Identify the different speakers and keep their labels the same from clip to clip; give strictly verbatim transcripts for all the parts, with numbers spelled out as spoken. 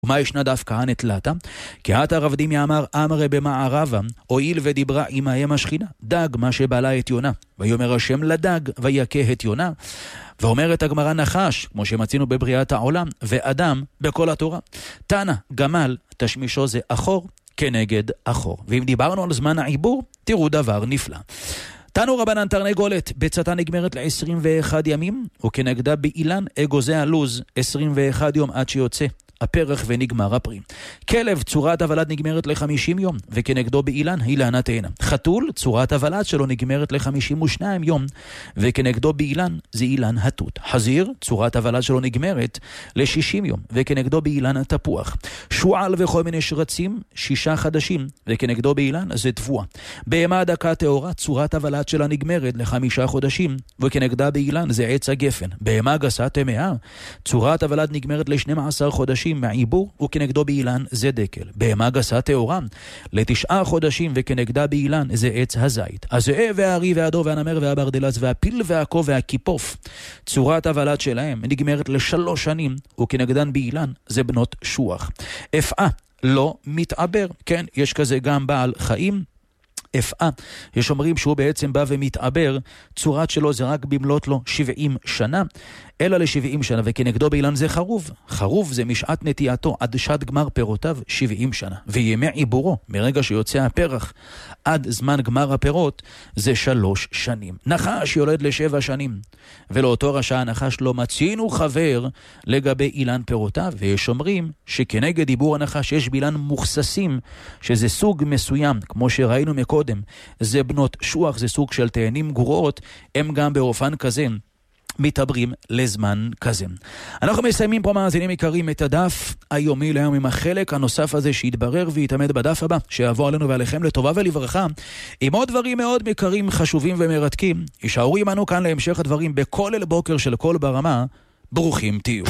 Speaker 1: ומה ישנה דווקא הנטלתה? כי עתה רב דמיה אמר אמרי במערבה, הואיל ודיברה עמהם השכינה, דג מה שבעלה את יונה, ויאמר השם לדג ויכה את יונה. ואומרת הגמרא נחש, כמו שמצינו בבריאת העולם, ואדם בכל התורה. תנא גמל תשמישו זה אחור כנגד אחור. ואם דיברנו על זמן העיבור, תראו דבר נפלא. תנו רבנן תרנגולת, ביצתה נגמרת ל-עשרים ואחד ימים, וכנגדה באילן אגוזי הלוז עשרים ואחד יום עד שיוצא הפרח ונגמר הפרי. כלב, צורת הוולד נגמרת ל-חמישים יום, וכנגדו באילן אילנה תאנה. חתול, צורת הוולד שלו נגמרת ל-חמישים ושניים יום, וכנגדו באילן זה אילן התות. חזיר, צורת הוולד שלו נגמרת ל-שישים יום, וכנגדו באילן תפוח. שועל וכל מיני שרצים, שישה חדשים, וכנגדו באילן זה תבואה. בהמה דקה טהורה, צורת הוולד שלה נגמרת לחמישה חודשים, וכנגדה באילן זה עץ הגפן. בהמה גסה טמאה, צורת הוולד נגמרת ל-שנים עשר חודשים מעיבור, וכנגדו באילן זה דקל. בהמה גסה טהורה לתשעה חודשים, וכנגדה באילן זה עץ הזית. הזאב והארי והדוב והנמר והברדלס והפיל והעקוב והכיפוף, צורת הוולד שלהם נגמרת לשלוש שנים, וכנגדן באילן זה בנות שוח. אפעה לא מתעבר, כן, יש כזה גם בעל חיים אפעה, יש אומרים שהוא בעצם בא ומתעבר, צורת שלו זה רק במלות לו שבעים שנה, אלא ל-שבעים שנה, וכנגדו באילן זה חרוב. חרוב זה משעת נטייתו עד שעת גמר פירותיו שבעים שנה. וימי עיבורו, מרגע שיוצא הפרח עד זמן גמר הפירות, זה שלוש שנים. נחש יולד לשבע שנים, ולאותו רשע הנחש לא מצינו חבר לגבי אילן פירותיו, ויש אומרים שכנגד דיבור הנחש יש באילן מוכססים, שזה סוג מסוים, כמו שראינו מקודם, זה בנות שוח, זה סוג של תאנים גרועות, הם גם באופן כזה מתעברים לזמן כזה. אנחנו מסיימים פה מאזינים עיקרים את הדף היומי להיום עם החלק הנוסף הזה שיתברר ויתעמד בדף הבא, שיעבור עלינו ועליכם לטובה ולברכה, עם עוד דברים מאוד מקרים, חשובים ומרתקים. יישארו עמנו כאן להמשך הדברים בכל אל בוקר של כל ברמה. ברוכים תהיו.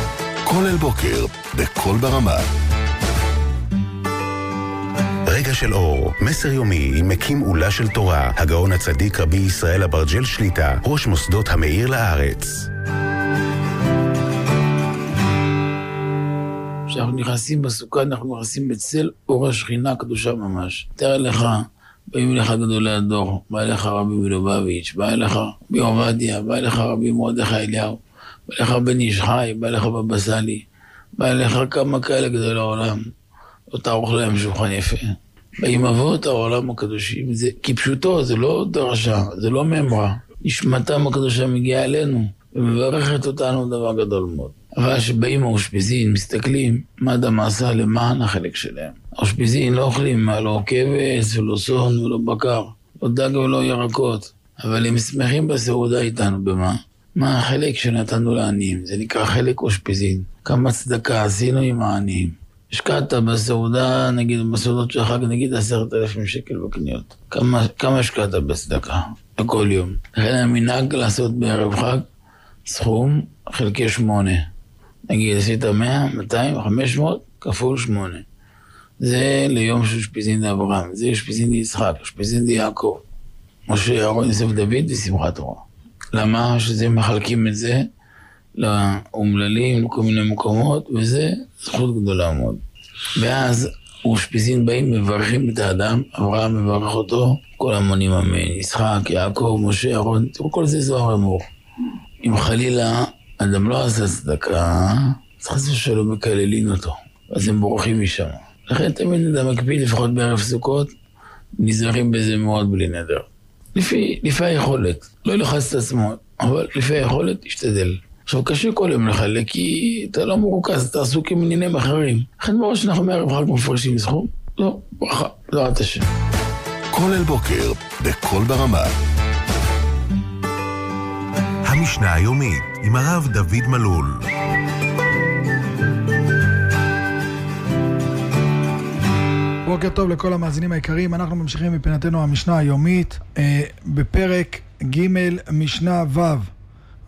Speaker 2: כל אל בוקר בכל ברמה. רגע של אור, מסר יומי עם מקים עולה של תורה, הגאון הצדיק רבי ישראל אברג'ל שליטה, ראש מוסדות המאיר לארץ.
Speaker 3: כשאנחנו נכנסים בסוכה, אנחנו נכנסים בצל אור השכינה הקדושה ממש. תאר לך, באים לך גדולי הדור, בא לך רבי מלובביץ', בא לך רבי עובדיה, בא לך רבי מרדכי אליהו, בא לך בן איש חי, בא לך בבא סאלי, בא לך כמה כאלה גדולי העולם. לא תערוך להם שולחן יפה. באים אבות העולם הקדושים, זה, כפשוטו, זה לא דרשה, זה לא ממרה. נשמתם הקדושה מגיעה אלינו, ומברכת אותנו דבר גדול מאוד. אבל שבאים האושפיזין, מסתכלים, מה אדם עשה למען החלק שלהם. האושפיזין לא אוכלים, לא כבש, ולא סון, ולא בקר, לא דג ולא ירקות, אבל הם שמחים בסעודה איתנו, במה? מה החלק שנתנו לעניים? זה נקרא חלק אושפיזין. כמה צדקה עשינו עם העניים. השקעת בסעודה, נגיד, בסעודות של החג, נגיד עשרת אלפים שקל בקניות. כמה, כמה השקעת בצדקה? בכל יום. לכן המנהג לעשות בערב חג, סכום חלקי שמונה. נגיד, עשית מאה, מאתיים, חמש מאות, כפול שמונה. זה ליום של שפיזין לאברהם, זה שפיזין ליצחק, שפיזין ליעקב. משה, אהרון, יוסף, דוד ושמחת תורה. למה? שזה מחלקים את זה לאומללים, לכל מיני מקומות, וזה זכות גדולה מאוד. ואז אושפיזין באים, מברכים את האדם, אברהם מברך אותו, כל המונים אמן, יצחק, יעקב, משה, אהרון, תראו כל זה זוהר אמור. אם חלילה אדם לא עשה צדקה, אז חס ושלום מקללים אותו, אז הם בורחים משם. לכן תמיד אדם מקפיד, לפחות בערב סוכות, נזהרים בזה מאוד בלי נדר. לפי, לפי היכולת, לא לחץ את עצמו, אבל לפי היכולת תשתדל. עכשיו קשה כל יום לחלק, כי אתה לא מרוכז, אתה עסוק עם עניינים אחרים. לכן בראש אנחנו מערב חג מפרשים סכום, לא, ברכה, לא עד השם.
Speaker 2: כל אל בוקר, בכל ברמה. המשנה היומית, עם הרב דוד מלול.
Speaker 4: בוקר טוב לכל המאזינים היקרים, אנחנו ממשיכים מפינתנו המשנה היומית, אה, בפרק ג' משנה ו'.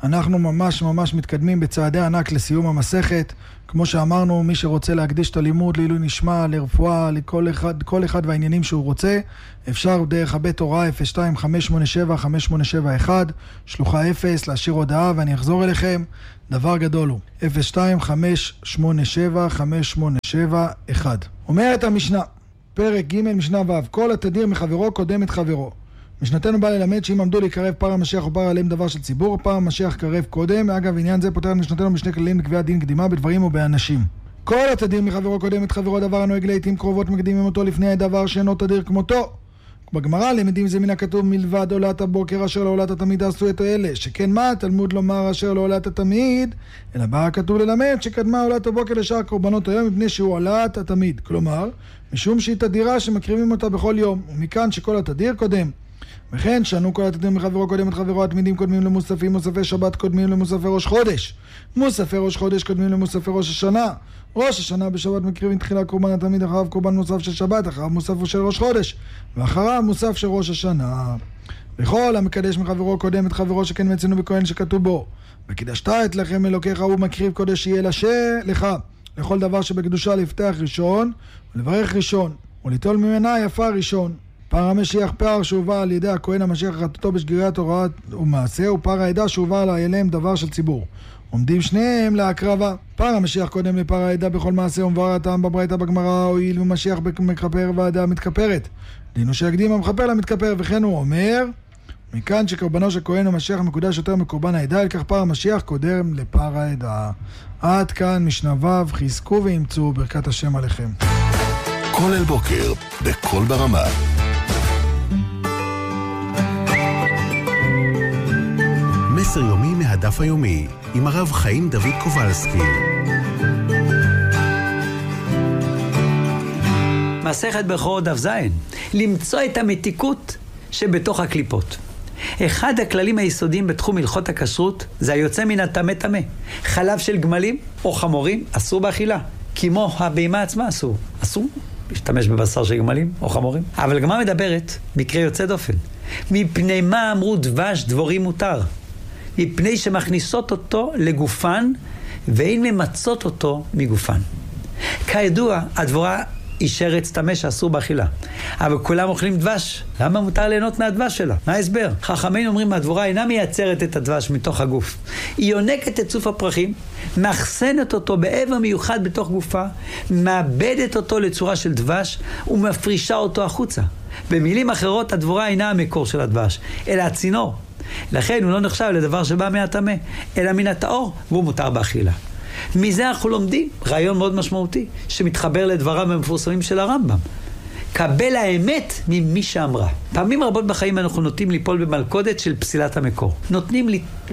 Speaker 4: אנחנו ממש ממש מתקדמים בצעדי ענק לסיום המסכת. כמו שאמרנו, מי שרוצה להקדיש את הלימוד לעילוי נשמה, לרפואה, לכל אחד, כל אחד והעניינים שהוא רוצה, אפשר דרך הבית הוראה אפס שתיים חמש שמונה שבע חמש שמונה שבע אחת, שלוחה אפס, להשאיר הודעה ואני אחזור אליכם. דבר גדול הוא אפס שתיים חמש שמונה שבע חמש שמונה שבע אחת. אומרת המשנה, פרק ג' משנה ו', כל התדיר מחברו קודם את חברו. משנתנו בא ללמד שאם עמדו להיקרב פר המשיח או פר עליהם דבר של ציבור, פר המשיח קרב קודם. אגב, עניין זה פותר משנתנו בשני כללים לקביעת דין קדימה בדברים ובאנשים. כל התדיר מחברו קודם את חברו, דבר הנוהג לעתים קרובות מקדימים אותו לפני הדבר שאינו תדיר כמותו. בגמרא למדים זה מן הכתוב מלבד עולת הבוקר אשר לעולת התמיד עשו את האלה, שכן מה תלמוד לומר אשר לעולת התמיד, אלא בא הכתוב ללמד שקדמה עולת הבוקר לשאר קורבנות היום מפני שהוא עולת התמיד, כלומר משום שהיא תדירה שמקריבים אותה בכל יום, ומכאן שכל התדיר קודם. וכן שנו כל התדיר מחברו קודם את חברו, התמידים קודמים למוספים, מוספי שבת קודמים למוספי ראש חודש, מוספי ראש חודש קודמים למוספי ראש השנה, ראש השנה בשבת מקריבים תחילה קורבן התמיד, אחריו קורבן מוסף של שבת, אחריו מוסף של ראש חודש, ואחריו מוסף של ראש השנה. וכל המקדש מחברו קודם את חברו, שכן מצאנו בכהן שכתוב בו וקידשת את לחם אלוקיך, הוא מקריב קודש יהיה לשה לך לכל דבר שבקדושה, לפתח ראשון ולברך ראשון וליטול ממנה יפה ראשון. פר המשיח פר שהובא על ידי הכהן המשיח חטאתו בשגירת הוראה ומעשה, ופר העדה שהובא עליהם דבר של ציבור, עומדים שניהם להקרבה. פר המשיח קודם לפר העדה בכל מעשה, ומבואר הטעם בברייתא בגמרא, הואיל ומשיח מכפר והעדה מתכפרת, דינו שיקדים המכפר למתכפר. וכן הוא אומר, מכאן שקורבנו של כהן המשיח מקודש יותר מקורבן העדה, לכך פר המשיח קודם לפר העדה. עד כאן משנה ו', חזקו ואמצו, ברכת השם עליכם.
Speaker 2: כל אל בוקר בכל ברמה. מסר יומי מהדף היומי עם הרב חיים דוד קובלסקי.
Speaker 5: מסכת בכורות דף זין, למצוא את המתיקות שבתוך הקליפות. אחד הכללים היסודיים בתחום הלכות הכשרות זה היוצא מן הטמא טמא. חלב של גמלים או חמורים אסור באכילה, כמו הבהמה עצמה אסור. אסור להשתמש בבשר של גמלים או חמורים. אבל הגמרא מדברת מקרה יוצא דופן. מפני מה אמרו דבש דבורים מותר? מפני שמכניסות אותו לגופן ואין ממצות אותו מגופן. כידוע, הדבורה היא שרץ טמא שאסור באכילה, אבל כולם אוכלים דבש. למה מותר ליהנות מהדבש שלה? מה ההסבר? חכמינו אומרים, הדבורה אינה מייצרת את הדבש מתוך הגוף, היא יונקת את צוף הפרחים, מאחסנת אותו באבע מיוחד בתוך גופה, מאבדת אותו לצורה של דבש ומפרישה אותו החוצה. במילים אחרות, הדבורה אינה המקור של הדבש, אלא הצינור. לכן הוא לא נחשב לדבר שבא מהטמא, אלא מן הטהור, והוא מותר באכילה. מזה אנחנו לומדים רעיון מאוד משמעותי, שמתחבר לדבריו המפורסמים של הרמב"ם. קבל האמת ממי שאמרה. פעמים רבות בחיים אנחנו נוטים ליפול במלכודת של פסילת המקור. נותנים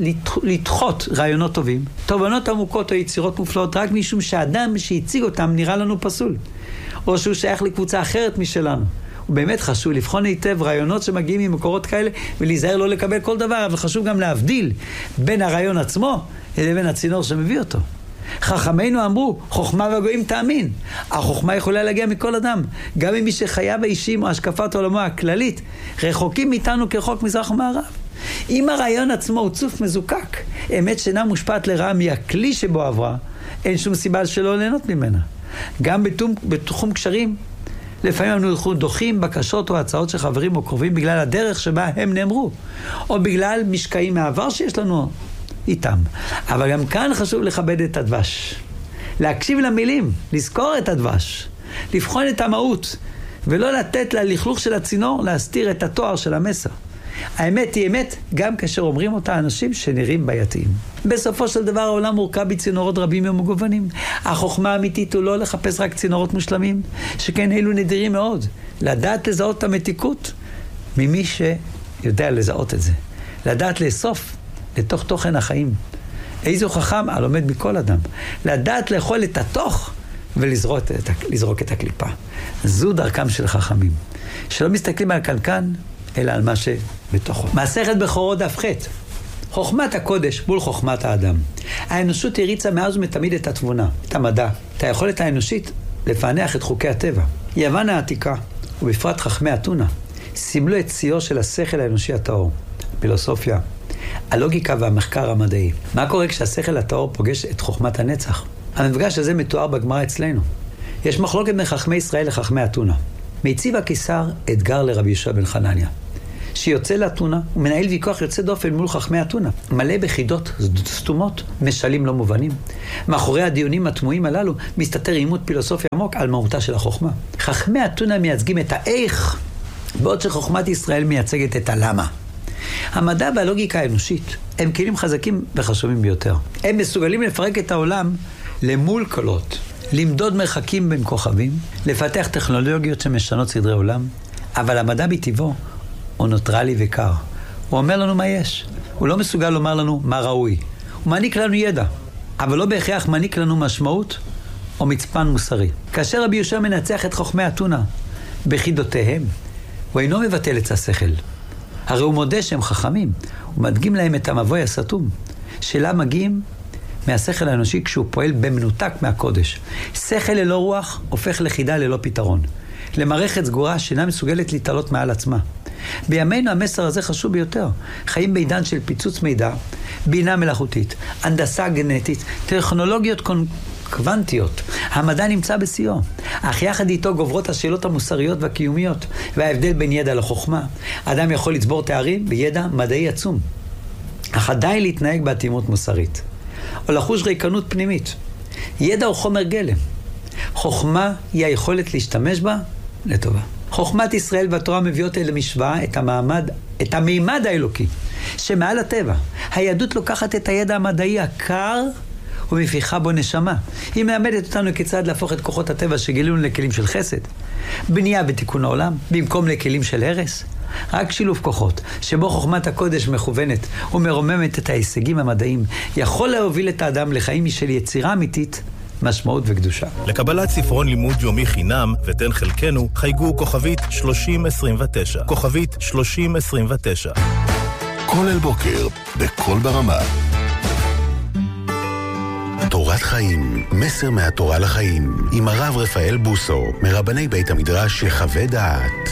Speaker 5: לדחות רעיונות טובים, תובנות עמוקות או יצירות מופלאות, רק משום שהאדם שהציג אותם נראה לנו פסול, או שהוא שייך לקבוצה אחרת משלנו. ובאמת חשוב לבחון היטב רעיונות שמגיעים ממקורות כאלה, ולהיזהר לא לקבל כל דבר, אבל חשוב גם להבדיל בין הרעיון עצמו לבין הצינור שמביא אותו. חכמינו אמרו, חוכמה והגויים תאמין. החוכמה יכולה להגיע מכל אדם, גם ממי שחייו האישיים או השקפת עולמו הכללית רחוקים מאיתנו כרחוק מזרח ומערב. אם הרעיון עצמו הוא צוף מזוקק, אמת שאינה מושפעת לרעה מהכלי שבו עברה, אין שום סיבה שלא ליהנות ממנה. גם בתחום, בתחום קשרים, לפעמים אנחנו דוחים בקשות או הצעות של חברים או קרובים בגלל הדרך שבה הם נאמרו, או בגלל משקעים מהעבר שיש לנו איתם. אבל גם כאן חשוב לכבד את הדבש, להקשיב למילים, לזכור את הדבש, לבחון את המהות, ולא לתת ללכלוך של הצינור להסתיר את התואר של המסר. האמת היא אמת גם כאשר אומרים אותה אנשים שנראים בעייתיים. בסופו של דבר העולם מורכב בצינורות רבים ומגוונים. החוכמה האמיתית הוא לא לחפש רק צינורות מושלמים, שכן אלו נדירים מאוד. לדעת לזהות את המתיקות ממי שיודע לזהות את זה. לדעת לאסוף לתוך תוכן החיים. איזו חכם הלומד מכל אדם. לדעת לאכול את התוך ולזרוק את, לזרוק את הקליפה. זו דרכם של חכמים, שלא מסתכלים על קנקן אלא על מה שבתוכו. מסכת בכורות דף ח', חוכמת הקודש מול חוכמת האדם. האנושות הריצה מאז ומתמיד את התבונה, את המדע, את היכולת האנושית לפענח את חוקי הטבע. יוון העתיקה, ובפרט חכמי אתונה, סימלו את שיאו של השכל האנושי הטהור. פילוסופיה, הלוגיקה והמחקר המדעי. מה קורה כשהשכל הטהור פוגש את חוכמת הנצח? המפגש הזה מתואר בגמרא אצלנו. יש מחלוקת בין חכמי ישראל לחכמי אתונה. מציב הקיסר אתגר לרבי יהושע בן חנניה, שיוצא לאתונה ומנהל ויכוח יוצא דופן מול חכמי אתונה, מלא בחידות סתומות, משלים לא מובנים. מאחורי הדיונים התמוהים הללו מסתתר עימות פילוסופי עמוק על מהותה של החוכמה. חכמי אתונה מייצגים את האיך, בעוד שחוכמת ישראל מייצגת את הלמה. המדע והלוגיקה האנושית הם כלים חזקים וחשובים ביותר. הם מסוגלים לפרק את העולם למול קולות, למדוד מרחקים בין כוכבים, לפתח טכנולוגיות שמשנות סדרי עולם, אבל המדע בטבעו הוא נוטרלי וקר. הוא אומר לנו מה יש. הוא לא מסוגל לומר לנו מה ראוי. הוא מעניק לנו ידע, אבל לא בהכרח מעניק לנו משמעות או מצפן מוסרי. כאשר רבי יהושע מנצח את חכמי אתונה בחידותיהם, הוא אינו מבטל את השכל. הרי הוא מודה שהם חכמים, הוא מדגים להם את המבוי הסתום, שלה מגיעים מהשכל האנושי כשהוא פועל במנותק מהקודש. שכל ללא רוח הופך לחידה ללא פתרון, למערכת סגורה שאינה מסוגלת להתעלות מעל עצמה. בימינו המסר הזה חשוב ביותר. חיים בעידן של פיצוץ מידע, בינה מלאכותית, הנדסה גנטית, טכנולוגיות קוונטיות. המדע נמצא בשיאו, אך יחד איתו גוברות השאלות המוסריות והקיומיות, וההבדל בין ידע לחוכמה. אדם יכול לצבור תארים בידע מדעי עצום, אך עדיין להתנהג באטימות מוסרית, או לחוש ריקנות פנימית. ידע הוא חומר גלם. חוכמה היא היכולת להשתמש בה לטובה. חוכמת ישראל והתורה מביאות אל המשוואה את המעמד, את המימד האלוקי, שמעל הטבע. היהדות לוקחת את הידע המדעי הקר ומפיחה בו נשמה. היא מלמדת אותנו כיצד להפוך את כוחות הטבע שגילינו לכלים של חסד, בנייה ותיקון העולם, במקום לכלים של הרס. רק שילוב כוחות, שבו חוכמת הקודש מכוונת ומרוממת את ההישגים המדעיים, יכול להוביל את האדם לחיים של יצירה אמיתית, משמעות וקדושה.
Speaker 6: לקבלת ספרון לימוד יומי חינם ותן חלקנו, חייגו כוכבית שלושים עשרים ותשע. כוכבית שלושים עשרים ותשע.
Speaker 2: כל אל בוקר, בכל ברמה. תורת חיים, מסר מהתורה לחיים, עם הרב רפאל בוסו, מרבני בית המדרש יחווה דעת.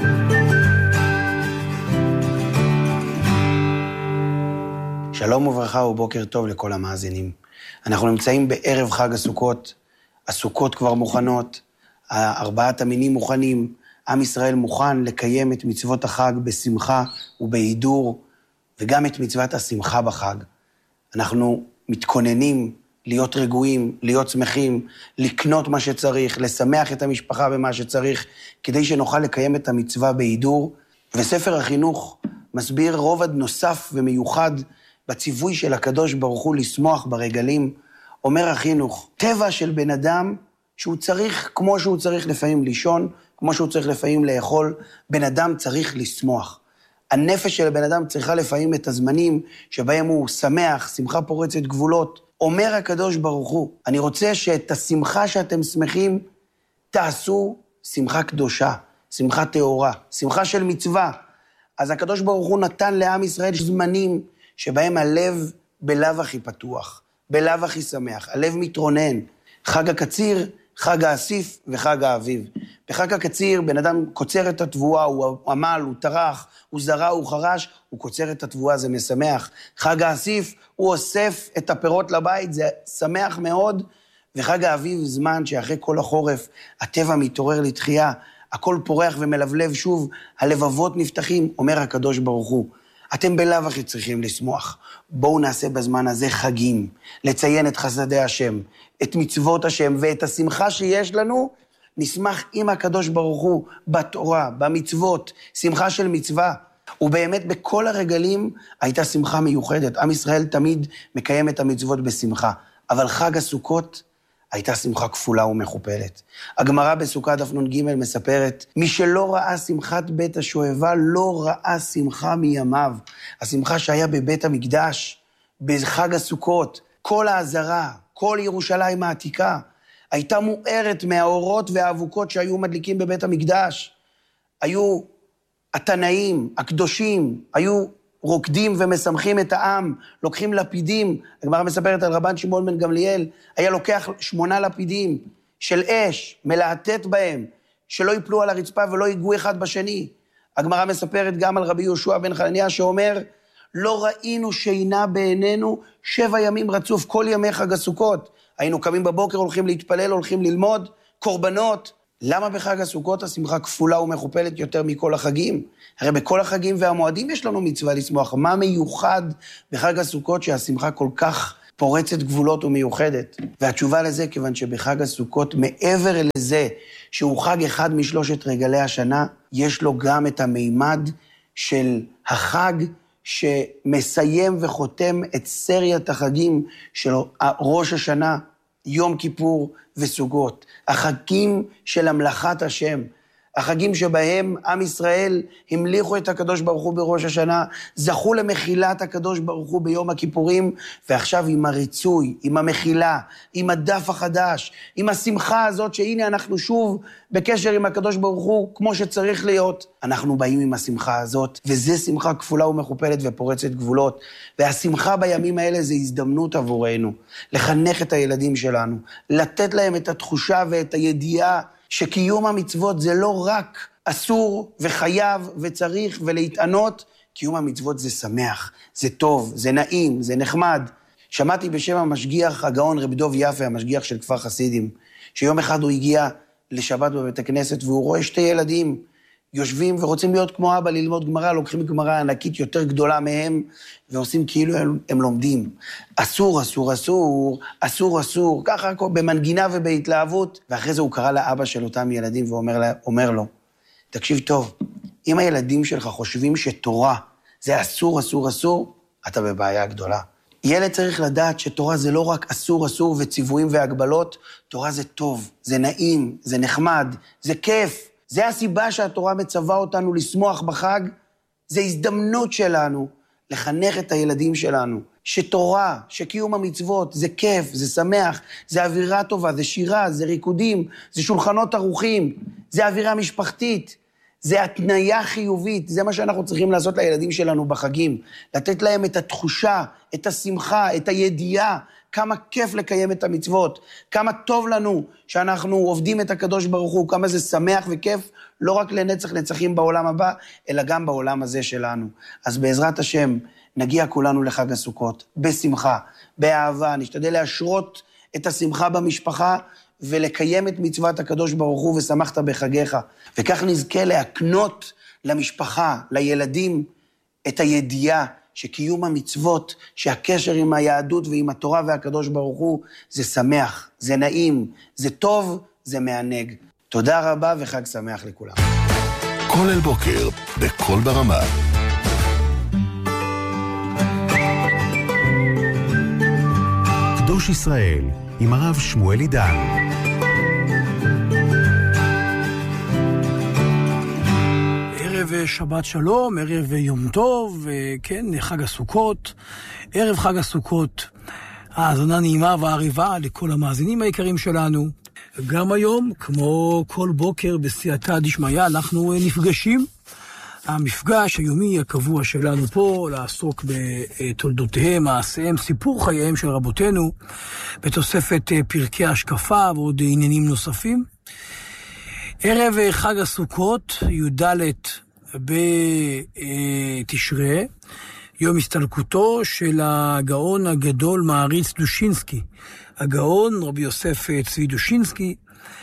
Speaker 7: שלום וברכה ובוקר טוב לכל המאזינים. אנחנו נמצאים בערב חג הסוכות, הסוכות כבר מוכנות, ארבעת המינים מוכנים, עם ישראל מוכן לקיים את מצוות החג בשמחה ובהידור, וגם את מצוות השמחה בחג. אנחנו מתכוננים להיות רגועים, להיות שמחים, לקנות מה שצריך, לשמח את המשפחה במה שצריך, כדי שנוכל לקיים את המצווה בהידור. וספר החינוך מסביר רובד נוסף ומיוחד בציווי של הקדוש ברוך הוא לשמוח ברגלים. אומר החינוך, טבע של בן אדם שהוא צריך, כמו שהוא צריך לפעמים לישון, כמו שהוא צריך לפעמים לאכול, בן אדם צריך לשמוח. הנפש של בן אדם צריכה לפעמים את הזמנים שבהם הוא שמח, שמחה פורצת גבולות. אומר הקדוש ברוך הוא, אני רוצה שאת השמחה שאתם שמחים, תעשו שמחה קדושה, שמחה טהורה, שמחה של מצווה. אז הקדוש ברוך הוא נתן לעם ישראל זמנים שבהם הלב בלב הכי פתוח, בלב הכי שמח, הלב מתרונן. חג הקציר, חג האסיף וחג האביב. בחג הקציר בן אדם קוצר את התבואה, הוא עמל, הוא טרח, הוא זרע, הוא חרש, הוא קוצר את התבואה, זה משמח. חג האסיף, הוא אוסף את הפירות לבית, זה שמח מאוד. וחג האביב זמן שאחרי כל החורף, הטבע מתעורר לתחייה, הכל פורח ומלבלב שוב, הלבבות נפתחים, אומר הקדוש ברוך הוא. אתם בלב הכי צריכים לשמוח. בואו נעשה בזמן הזה חגים, לציין את חסדי השם, את מצוות השם ואת השמחה שיש לנו, נשמח עם הקדוש ברוך הוא בתורה, במצוות, שמחה של מצווה. ובאמת בכל הרגלים הייתה שמחה מיוחדת. עם ישראל תמיד מקיים את המצוות בשמחה, אבל חג הסוכות הייתה שמחה כפולה ומכופלת. הגמרא בסוכה דף נ"ג מספרת, מי שלא ראה שמחת בית השואבה, לא ראה שמחה מימיו. השמחה שהיה בבית המקדש, בחג הסוכות, כל העזרה, כל ירושלים העתיקה, הייתה מוארת מהאורות והאבוקות שהיו מדליקים בבית המקדש. היו התנאים, הקדושים, היו רוקדים ומשמחים את העם, לוקחים לפידים. הגמרא מספרת על רבן שמעון בן גמליאל, היה לוקח שמונה לפידים של אש, מלהטט בהם, שלא ייפלו על הרצפה ולא ייגעו אחד בשני. הגמרא מספרת גם על רבי יהושע בן חנניה שאומר, לא ראינו שינה בעינינו שבע ימים רצוף, כל ימי חג הסוכות. היינו קמים בבוקר, הולכים להתפלל, הולכים ללמוד, קורבנות. למה בחג הסוכות השמחה כפולה ומכופלת יותר מכל החגים? הרי בכל החגים והמועדים יש לנו מצווה לשמוח. מה מיוחד בחג הסוכות שהשמחה כל כך פורצת גבולות ומיוחדת? והתשובה לזה, כיוון שבחג הסוכות, מעבר לזה שהוא חג אחד משלושת רגלי השנה, יש לו גם את המימד של החג שמסיים וחותם את סריית החגים של ראש השנה, יום כיפור וסוכות. החגים של המלאכת השם, החגים שבהם עם ישראל המליכו את הקדוש ברוך הוא בראש השנה, זכו למחילת הקדוש ברוך הוא ביום הכיפורים, ועכשיו עם הריצוי, עם המחילה, עם הדף החדש, עם השמחה הזאת שהנה אנחנו שוב בקשר עם הקדוש ברוך הוא כמו שצריך להיות. אנחנו באים עם השמחה הזאת, וזה שמחה כפולה ומכופלת ופורצת גבולות, והשמחה בימים האלה זה הזדמנות עבורנו, לחנך את הילדים שלנו, לתת להם את התחושה ואת הידיעה, שקיום המצוות זה לא רק אסור וחייב וצריך ולהתענות, קיום המצוות זה שמח, זה טוב, זה נעים, זה נחמד. שמעתי בשם המשגיח הגאון רב דוב יפה, המשגיח של כפר חסידים, שיום אחד הוא הגיע לשבת בבית הכנסת, והוא רואה שתי ילדים יושבים ורוצים להיות כמו אבא ללמוד גמרא, לוקחים גמרא ענקית יותר גדולה מהם, ועושים כאילו הם, הם לומדים. אסור, אסור, אסור, אסור, אסור, ככה במנגינה ובהתלהבות. ואחרי זה הוא קרא לאבא של אותם ילדים ואומר לה, אומר לו, תקשיב טוב, אם הילדים שלך חושבים שתורה זה אסור, אסור, אסור, אתה בבעיה גדולה. ילד צריך לדעת שתורה זה לא רק אסור, אסור וציוויים והגבלות, תורה זה טוב, זה נעים, זה נחמד, זה כיף. זה הסיבה שהתורה מצווה אותנו לשמוח בחג, זה הזדמנות שלנו לחנך את הילדים שלנו, שתורה, שקיום המצוות, זה כיף, זה שמח, זה אווירה טובה, זה שירה, זה ריקודים, זה שולחנות ערוכים, זה אווירה משפחתית, זה התניה חיובית, זה מה שאנחנו צריכים לעשות לילדים שלנו בחגים, לתת להם את התחושה, את השמחה, את הידיעה, כמה כיף לקיים את המצוות, כמה טוב לנו שאנחנו עובדים את הקדוש ברוך הוא, כמה זה שמח וכיף, לא רק לנצח נצחים בעולם הבא, אלא גם בעולם הזה שלנו. אז בעזרת השם, נגיע כולנו לחג הסוכות, בשמחה, באהבה, נשתדל להשרות את השמחה במשפחה, ולקיים את מצוות הקדוש ברוך הוא, ושמחת בחגיך. וכך נזכה להקנות למשפחה, לילדים, את הידיעה, שקיום המצוות, שהקשר עם היהדות ועם התורה והקדוש ברוך הוא, זה שמח, זה נעים, זה טוב, זה מענג. תודה רבה וחג שמח לכולם.
Speaker 2: כל אל בוקר, בכל ברמה. קדוש ישראל, עם הרב שמואל עידן.
Speaker 8: ערב שבת שלום, ערב יום טוב, כן, חג הסוכות, ערב חג הסוכות, האזנה נעימה והעריבה לכל המאזינים היקרים שלנו. גם היום, כמו כל בוקר בסייעתא דשמיא, אנחנו נפגשים. המפגש היומי הקבוע שלנו פה, לעסוק בתולדותיהם, מעשיהם, סיפור חייהם של רבותינו, בתוספת פרקי השקפה ועוד עניינים נוספים. ערב חג הסוכות, י"ד בתשרי, יום הסתלקותו של הגאון הגדול מעריץ דושינסקי, הגאון רבי יוסף צבי דושינסקי,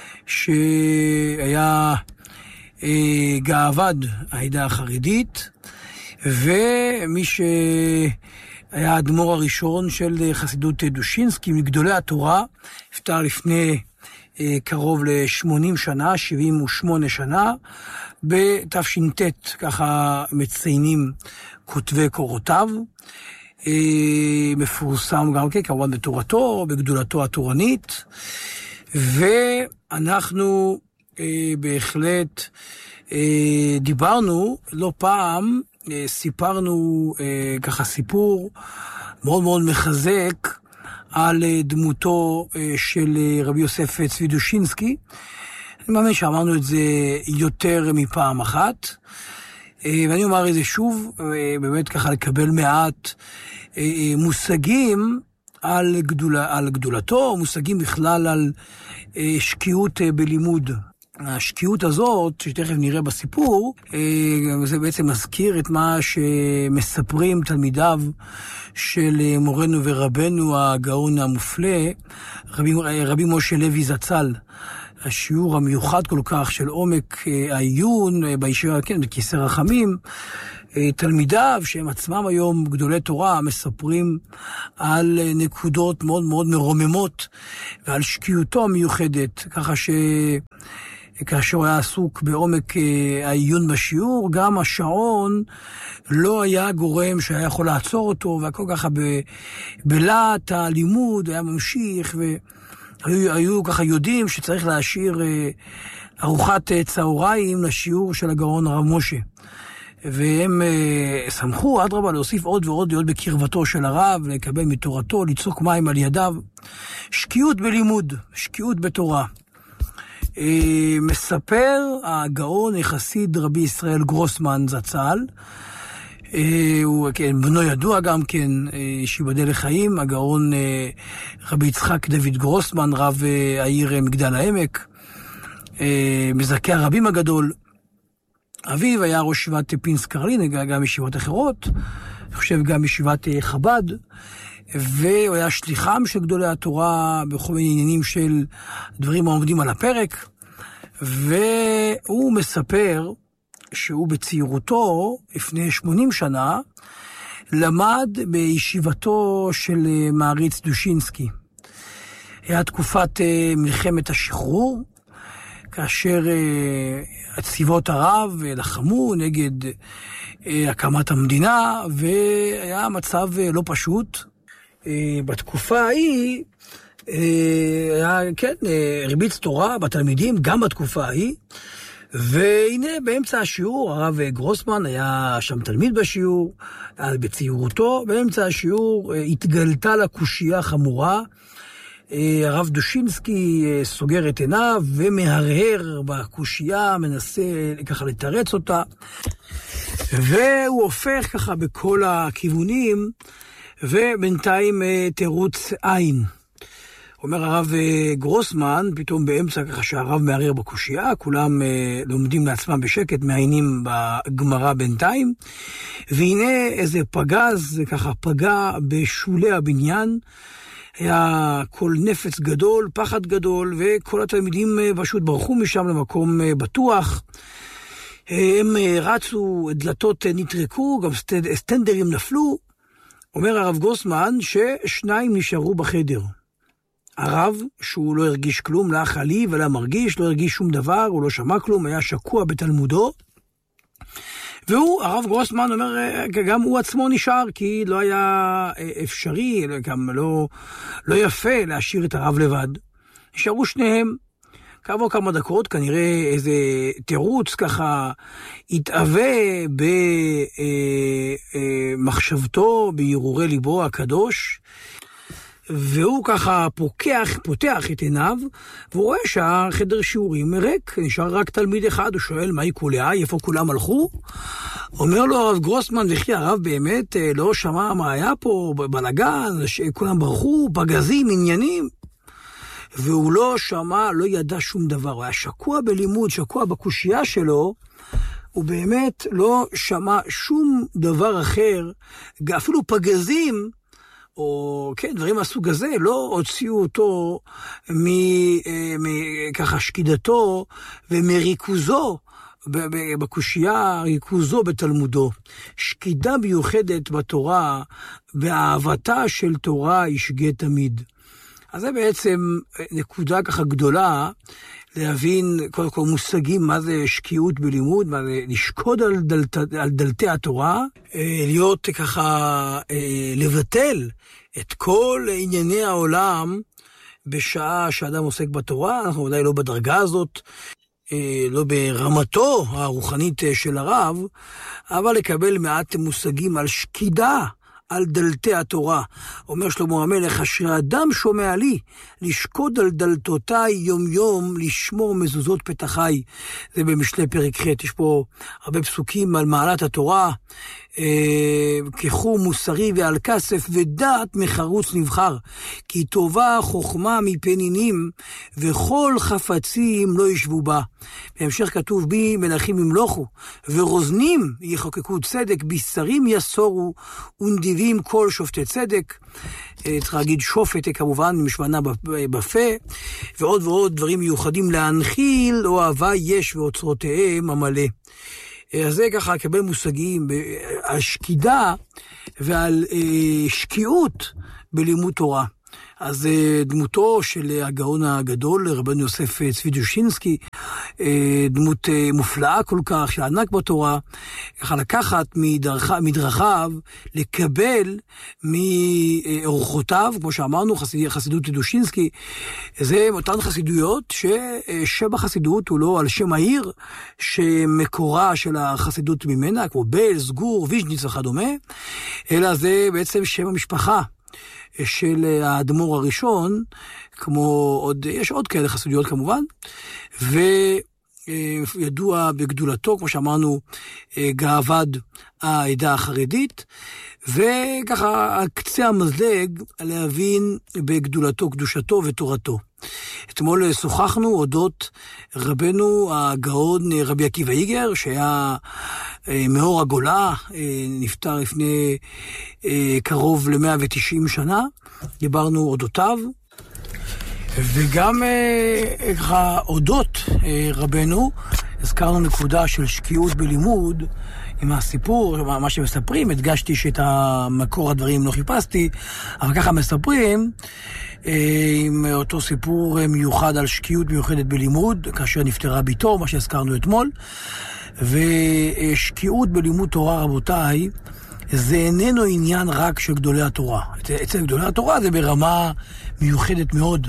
Speaker 8: שהיה גאווד העדה החרדית, ומי שהיה האדמו"ר הראשון של חסידות דושינסקי, מגדולי התורה, נפטר לפני קרוב ל-שמונים שנה, שבעים ושמונה שנה, בתש"ט, ככה מציינים כותבי קורותיו, מפורסם גם כן, כמובן בתורתו, בגדולתו התורנית, ואנחנו בהחלט דיברנו לא פעם, סיפרנו ככה סיפור מאוד מאוד מחזק, על דמותו של רבי יוסף צבי דושינסקי. אני מאמין שאמרנו את זה יותר מפעם אחת, ואני אומר את זה שוב, באמת ככה לקבל מעט מושגים על, גדולה, על גדולתו, מושגים בכלל על שקיעות בלימוד השקיעות הזאת, שתכף נראה בסיפור, זה בעצם מזכיר את מה שמספרים תלמידיו של מורנו ורבנו הגאון המופלא, רבי, רבי משה לוי זצ"ל. השיעור המיוחד כל כך של עומק העיון בישיבה, כן, בכיסא רחמים, תלמידיו שהם עצמם היום גדולי תורה מספרים על נקודות מאוד מאוד מרוממות ועל שקיעותו המיוחדת, ככה ש... כאשר הוא היה עסוק בעומק העיון בשיעור, גם השעון לא היה גורם שהיה יכול לעצור אותו, והכל ככה ב... בלעת הלימוד היה ממשיך, והיו היו ככה יודעים שצריך להשאיר ארוחת צהריים לשיעור של הגאון הרב משה. והם uh, שמחו, אדרבה, להוסיף עוד ועוד להיות בקרבתו של הרב, לקבל מתורתו, לצוק מים על ידיו. שקיעות בלימוד, שקיעות בתורה. Uh, מספר הגאון החסיד רבי ישראל גרוסמן זצ"ל, uh, הוא כן, בנו ידוע גם כן, uh, שיבדל לחיים, הגאון uh, רבי יצחק דוד גרוסמן, רב uh, העיר uh, מגדל העמק, uh, מזכה הרבים הגדול. אביו היה ראש ישיבת פינס קרלין, גם ישיבות אחרות, אני חושב גם ישיבת חב"ד, והוא היה שליחם של גדולי התורה בכל מיני עניינים של דברים העומדים על הפרק, והוא מספר שהוא בצעירותו, לפני שמונים שנה, למד בישיבתו של מעריץ דושינסקי. היה תקופת מלחמת השחרור, כאשר הצבאות ערב לחמו נגד הקמת המדינה, והיה מצב לא פשוט. בתקופה ההיא היה, כן, הרביץ תורה בתלמידים, גם בתקופה ההיא, והנה באמצע השיעור, הרב גרוסמן היה שם תלמיד בשיעור, בצעירותו, באמצע השיעור התגלתה לה קושייה חמורה, הרב דושינסקי סוגר את עיניו ומהרהר בקושייה, מנסה ככה לתרץ אותה, והוא הופך ככה בכל הכיוונים, ובינתיים תירוץ עין. אומר הרב גרוסמן, פתאום באמצע ככה שהרב מהרהר בקושייה, כולם לומדים לעצמם בשקט, מעיינים בגמרא בינתיים, והנה איזה פגז, ככה פגע בשולי הבניין, היה כל נפץ גדול, פחד גדול, וכל התלמידים פשוט ברחו משם למקום בטוח. הם רצו, דלתות נטרקו, גם סטנדרים נפלו. אומר הרב גרוסמן ששניים נשארו בחדר. הרב, שהוא לא הרגיש כלום, לא אכלי ולא מרגיש, לא הרגיש שום דבר, הוא לא שמע כלום, היה שקוע בתלמודו. והוא, הרב גרוסמן אומר, גם הוא עצמו נשאר, כי לא היה אפשרי, גם לא, לא יפה להשאיר את הרב לבד. נשארו שניהם. כעבור כמה דקות, כנראה איזה תירוץ ככה התאווה במחשבתו, בהרהורי ליבו הקדוש, והוא ככה פוקח, פותח את עיניו, והוא רואה שהחדר שיעורים ריק, נשאר רק תלמיד אחד, הוא שואל מהי כוליה, איפה כולם הלכו? אומר לו הרב גרוסמן, וכי הרב באמת לא שמע מה היה פה, בלגן, כולם ברחו, פגזים, עניינים, והוא לא שמע, לא ידע שום דבר, הוא היה שקוע בלימוד, שקוע בקושייה שלו, הוא באמת לא שמע שום דבר אחר, אפילו פגזים, או כן, דברים מהסוג הזה, לא הוציאו אותו מככה שקידתו ומריכוזו בקושייה, ריכוזו בתלמודו. שקידה מיוחדת בתורה, ואהבתה של תורה ישגה תמיד. אז זה בעצם נקודה ככה גדולה, להבין קודם כל מושגים מה זה שקיעות בלימוד, מה זה לשקוד על, דלת, על דלתי התורה, להיות ככה, לבטל את כל ענייני העולם בשעה שאדם עוסק בתורה. אנחנו ודאי לא בדרגה הזאת, לא ברמתו הרוחנית של הרב, אבל לקבל מעט מושגים על שקידה, על דלתי התורה. אומר שלמה המלך, אשר אדם שומע לי, לשקוד על דלתותיי יום יום, לשמור מזוזות פתחי. זה במשלי פרק ח', יש פה הרבה פסוקים על מעלת התורה, כחום מוסרי ועל כסף ודעת מחרוץ נבחר, כי טובה חוכמה מפנינים וכל חפצים לא ישבו בה. בהמשך כתוב בי מלכים ימלוכו ורוזנים יחוקקו צדק, בשרים יסורו ונדיבים כל שופטי צדק. צריך להגיד שופט כמובן משמנה בפה, ועוד ועוד דברים מיוחדים להנחיל אוהבה יש ואוצרותיהם המלא. אז זה ככה לקבל מושגים על שקידה ועל שקיעות בלימוד תורה. אז דמותו של הגאון הגדול, רבנו יוסף צבי דושינסקי, דמות מופלאה כל כך, שענק בתורה, ככה לקחת מדרכיו, מדרכיו לקבל מאורחותיו, כמו שאמרנו, חסיד, חסידות דושינסקי, זה אותן חסידויות ששם החסידות הוא לא על שם העיר, שמקורה של החסידות ממנה, כמו בל, סגור, ויז'ניץ וכדומה, אלא זה בעצם שם המשפחה של האדמו"ר הראשון, כמו עוד, יש עוד כאלה חסידויות כמובן, וידוע בגדולתו, כמו שאמרנו, גאווד העדה החרדית, וככה על קצה המזלג להבין בגדולתו, קדושתו ותורתו. אתמול שוחחנו אודות רבנו הגאון רבי עקיבא איגר, שהיה מאור הגולה, נפטר לפני קרוב ל-מאה ותשעים שנה, דיברנו אודותיו, וגם ככה אודות רבנו, הזכרנו נקודה של שקיעות בלימוד, עם הסיפור, מה שמספרים, הדגשתי שאת המקור הדברים לא חיפשתי, אבל ככה מספרים, עם אותו סיפור מיוחד על שקיעות מיוחדת בלימוד, כאשר נפטרה ביתו, מה שהזכרנו אתמול, ושקיעות בלימוד תורה, רבותיי, זה איננו עניין רק של גדולי התורה. אצל גדולי התורה זה ברמה מיוחדת מאוד,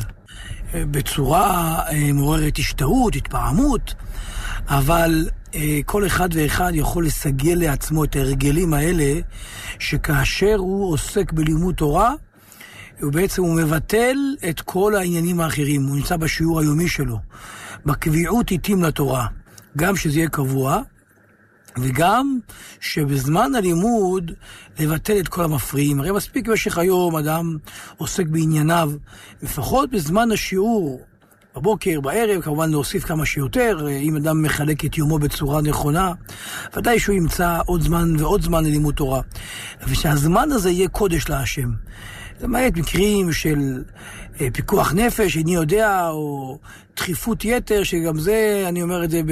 Speaker 8: בצורה מעוררת השתאות, התפעמות, אבל כל אחד ואחד יכול לסגל לעצמו את ההרגלים האלה, שכאשר הוא עוסק בלימוד תורה, הוא בעצם הוא מבטל את כל העניינים האחרים, הוא נמצא בשיעור היומי שלו, בקביעות עיתים לתורה, גם שזה יהיה קבוע, וגם שבזמן הלימוד לבטל את כל המפריעים. הרי מספיק במשך היום אדם עוסק בענייניו, לפחות בזמן השיעור, בבוקר, בערב, כמובן להוסיף כמה שיותר, אם אדם מחלק את יומו בצורה נכונה, ודאי שהוא ימצא עוד זמן ועוד זמן ללימוד תורה. ושהזמן הזה יהיה קודש להשם. למעט מקרים של פיקוח נפש, איני יודע, או דחיפות יתר, שגם זה, אני אומר את זה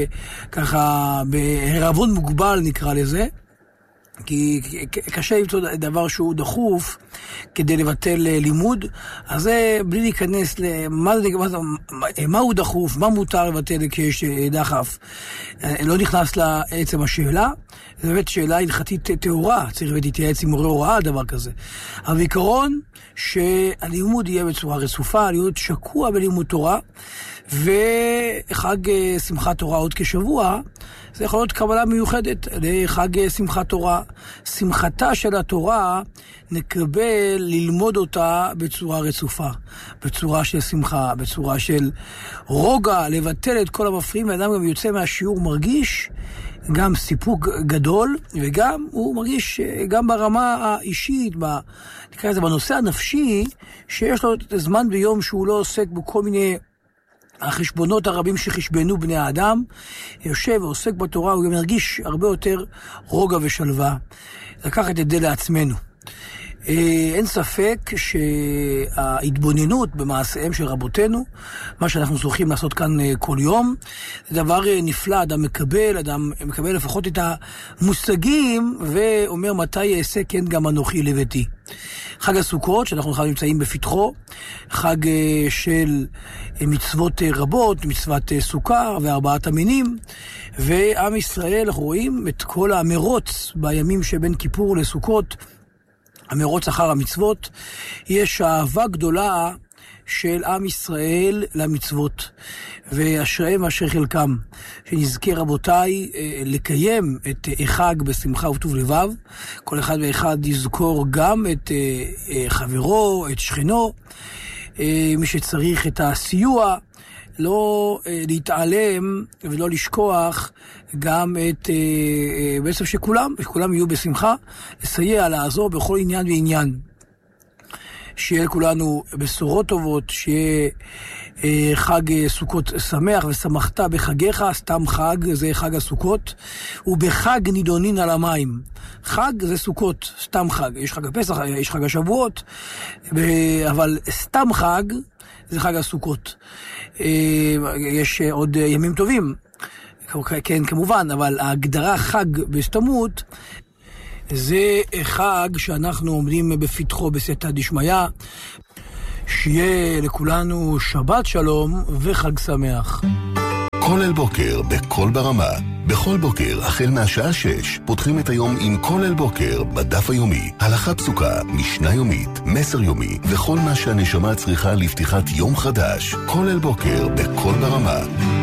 Speaker 8: ככה, בערבון מוגבל נקרא לזה, כי קשה למצוא דבר שהוא דחוף כדי לבטל לימוד, אז זה בלי להיכנס למה מה הוא דחוף, מה מותר לבטל כשיש דחף. לא נכנס לעצם השאלה, זה באמת שאלה הלכתית תאורה, צריך באמת להתייעץ עם מורה הוראה, דבר כזה. אבל בעיקרון שהלימוד יהיה בצורה רצופה, להיות שקוע בלימוד תורה, וחג שמחת תורה עוד כשבוע, זה יכול להיות קבלה מיוחדת לחג שמחת תורה. שמחתה של התורה נקבל ללמוד אותה בצורה רצופה, בצורה של שמחה, בצורה של רוגע, לבטל את כל המפריעים, ואדם גם יוצא מהשיעור מרגיש גם סיפוק גדול, וגם הוא מרגיש גם ברמה האישית, ב, נקרא לזה בנושא הנפשי, שיש לו זמן ביום שהוא לא עוסק בכל מיני החשבונות הרבים שחשבנו בני האדם, יושב ועוסק בתורה, הוא גם מרגיש הרבה יותר רוגע ושלווה. לקחת את זה לעצמנו. אין ספק שההתבוננות במעשיהם של רבותינו, מה שאנחנו זוכים לעשות כאן כל יום, זה דבר נפלא, אדם מקבל, אדם מקבל לפחות את המושגים, ואומר מתי אעשה כן גם אנוכי לביתי. חג הסוכות, שאנחנו עכשיו נמצאים בפתחו, חג של מצוות רבות, מצוות סוכר וארבעת המינים, ועם ישראל, אנחנו רואים את כל המרוץ בימים שבין כיפור לסוכות, המרוץ אחר המצוות, יש אהבה גדולה של עם ישראל למצוות, ואשריהם אשר חלקם, שנזכה רבותיי לקיים את החג בשמחה וטוב לבב, כל אחד ואחד יזכור גם את חברו, את שכנו, מי שצריך את הסיוע, לא אה, להתעלם ולא לשכוח גם את, אה, אה, בעצם שכולם, שכולם יהיו בשמחה, לסייע, לעזור בכל עניין ועניין. שיהיה לכולנו בשורות טובות, שיהיה אה, חג סוכות שמח ושמחת בחגיך, סתם חג, זה חג הסוכות, ובחג נידונין על המים. חג זה סוכות, סתם חג. יש חג הפסח, יש חג השבועות, אבל סתם חג זה חג הסוכות. אה, יש עוד ימים טובים, כן, כמובן, אבל ההגדרה חג בסתמות, זה חג שאנחנו עומדים בפתחו בסייעתא דשמיא. שיהיה לכולנו שבת שלום וחג שמח.
Speaker 2: כולל בוקר בכל ברמה. בכל בוקר, החל מהשעה שש, פותחים את היום עם כולל בוקר בדף היומי. הלכה פסוקה, משנה יומית, מסר יומי, וכל מה שהנשמה צריכה לפתיחת יום חדש. כולל בוקר בכל ברמה.